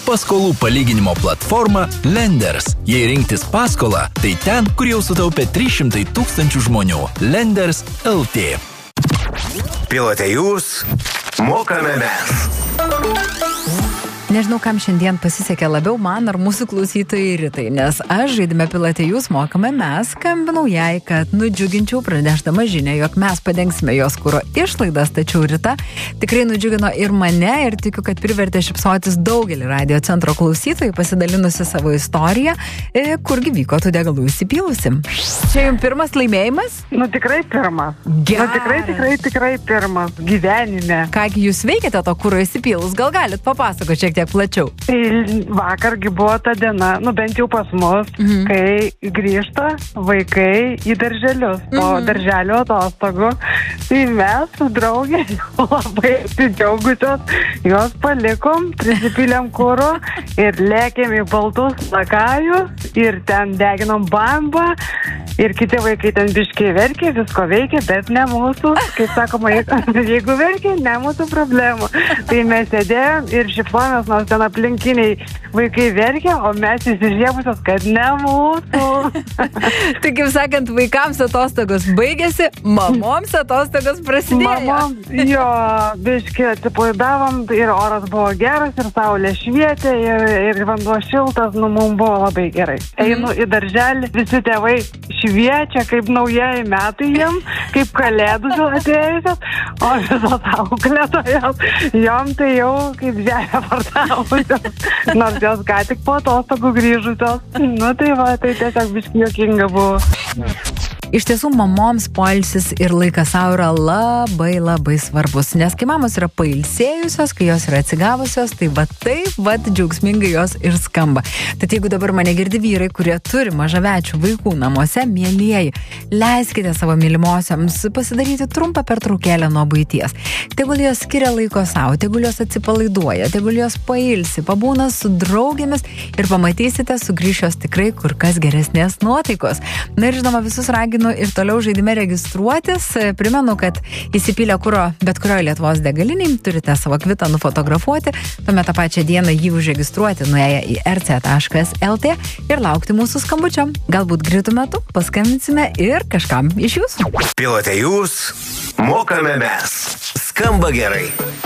paskolų palyginimo platforma Lenders. Jei rinktis paskolą, tai ten, kur jau sutaupė 300 000 žmonių. Lenders LT. Pilote jūs, mokame mes. Nežinau, kam šiandien pasisekė labiau, man ar mūsų klausytojai Ritai, nes aš žaidime Pilote jūs, mokame mes, skambinau jai, kad nudžiuginčiau pranešdama žinią, jog mes padengsime jos kuro išlaidas, tačiau Rita tikrai nudžiugino ir mane ir tikiu, kad privertė šypsotis daugelį radio centro klausytojų, pasidalinusi savo istoriją, kurgi vyko tų degalų įsipylusi. Čia jums pirmas laimėjimas? Tikrai pirmas. Geras. Tikrai pirmas gyvenime. Kągi jūs veikiate to kuro įsipylus, gal galit papasakoti šiek tiek plačiau? Tai vakargi buvo ta diena, bent jau pas mus, kai grįžta vaikai į darželius, po darželio atostogų. Tai mes su draugė labai atsidžiaugusios, jos palikom, prisipylėm kuro ir lėkėm į baltus lakajus ir ten deginom bambą ir kiti vaikai ten biškiai verkė, visko veikė, bet ne mūsų. Kaip sakoma, jeigu verkė, ne mūsų problemų. Tai mes sėdėjom ir šypsomės, nors ten aplinkiniai vaikai verkė, o mes įsižiebusios, kad ne mūsų. Tai kaip sakant, vaikams atostogos baigėsi, mamoms atostogos prasidėjo. Mamoms, jo, biškiai atsipalaidavom ir oras buvo geras ir saulė švietė ir vanduo šiltas, mums buvo labai gerai. Einu į darželį, visi tėvai šviečia kaip naujieji metai jiem, kaip kalėdų atėjusios, o visos auklėtojos, jom tai jau kaip žemė partavusios, nors jos ką tik po atostogų grįžusios. Tai va, tai tiesiog biškį juokinga buvo. Iš tiesų, mamoms poilsis ir laikas sau yra labai svarbus, nes kai mamos yra pailsėjusios, kai jos yra atsigavusios, tai taip džiaugsmingai jos ir skamba. Tad jeigu dabar mane girdi vyrai, kurie turi mažamečių vaikų namuose, mielieji, leiskite savo mylimosiams pasidaryti trumpą pertraukėlę nuo buities. Tegul jos skiria laiko sau, tegul jos atsipalaiduoja, tegul jos pailsi, pabūna su draugėmis ir pamatysite, sugrįš jos tikrai kur kas geresnės nuotaikos. Na ir žinoma, visus raginu ir toliau žaidime registruotis. Primenu, kad įsipylę kuro bet kurioje Lietuvos degaliniai, turite savo kvitą nufotografuoti, tuomet tą pačią dieną jį užregistruoti nuėję į rc.lt ir laukti mūsų skambučio. Galbūt greitu metu paskambinsime ir kažkam iš jūsų. Pilote jūs, mokame mes. Skamba gerai.